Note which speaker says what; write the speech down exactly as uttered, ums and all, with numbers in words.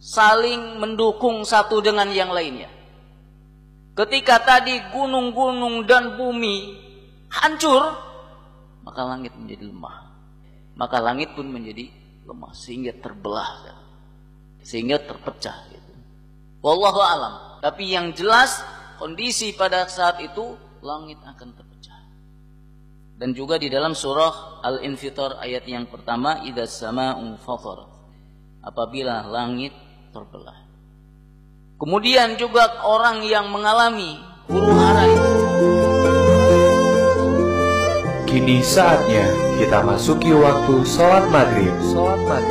Speaker 1: saling mendukung satu dengan yang lainnya. Ketika tadi gunung-gunung dan bumi hancur, maka langit menjadi lemah. Maka langit pun menjadi lemah sehingga terbelah, sehingga terpecah gitu. Wallahu alam. Tapi yang jelas kondisi pada saat itu langit akan terpecah. Dan juga di dalam surah Al-Infitar ayat yang pertama, idzas sama'u fatarat, apabila langit terbelah. Kemudian juga orang yang mengalami huru hara itu.
Speaker 2: Kini saatnya kita masuki waktu sholat maghrib. Sholat maghrib.